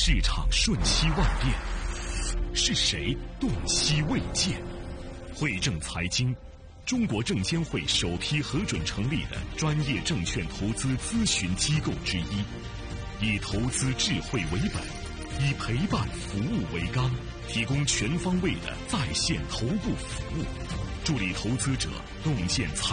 市场瞬息万变，是谁洞悉未见？汇正财经，中国证监会首批核准成立的专业证券投资咨询机构之一，以投资智慧为本，以陪伴服务为纲，提供全方位的在线头部服务，助力投资者洞见